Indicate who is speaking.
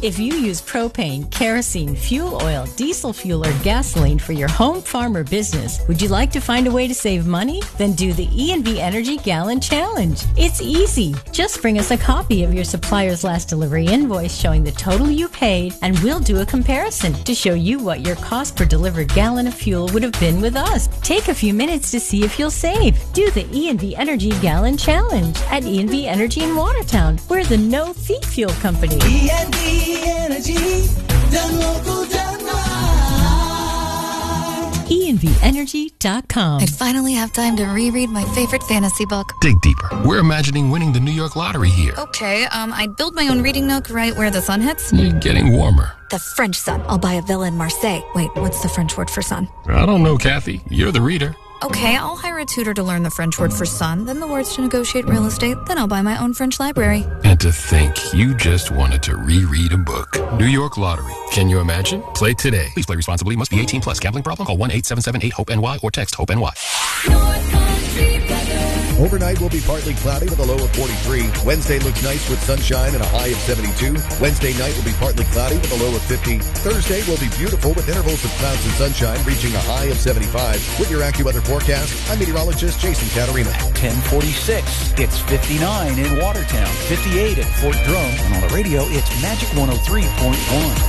Speaker 1: If you use propane, kerosene, fuel oil, diesel fuel, or gasoline for your home, farm, or business, would you like to find a way to save money? Then do the E&V Energy Gallon Challenge. It's easy. Just bring us a copy of your supplier's last delivery invoice showing the total you paid, and we'll do a comparison to show you what your cost per delivered gallon of fuel would have been with us. Take a few minutes to see if you'll save. Do the E&V Energy Gallon Challenge at E&V Energy in Watertown. We're the no-fee fuel company.
Speaker 2: E&V Energy, done local, done right.
Speaker 1: ENVEnergy.com.
Speaker 3: I finally have time to reread my favorite fantasy book.
Speaker 4: Dig deeper. We're imagining winning the New York lottery here.
Speaker 3: Okay, I'd build my own reading nook right where the sun hits.
Speaker 4: Getting warmer.
Speaker 3: The French sun. I'll buy a villa in Marseille. Wait, what's the French word for sun?
Speaker 4: I don't know, Kathy. You're the reader.
Speaker 3: Okay, I'll hire a tutor to learn the French word for sun, then the words to negotiate real estate, then I'll buy my own French library.
Speaker 4: And to think you just wanted to reread a book. New York Lottery. Can you imagine? Play today. Please play responsibly. Must be 18 plus. Gambling problem? Call 1-877-8-HOPE-NY or text HOPE-NY.
Speaker 5: Overnight will be partly cloudy with a low of 43. Wednesday looks nice with sunshine and a high of 72. Wednesday night will be partly cloudy with a low of 50. Thursday will be beautiful with intervals of clouds and sunshine reaching a high of 75. With your AccuWeather forecast, I'm meteorologist Jason Caterina.
Speaker 6: 1046. It's 59 in Watertown, 58 at Fort Drum, and on the radio, it's Magic 103.1.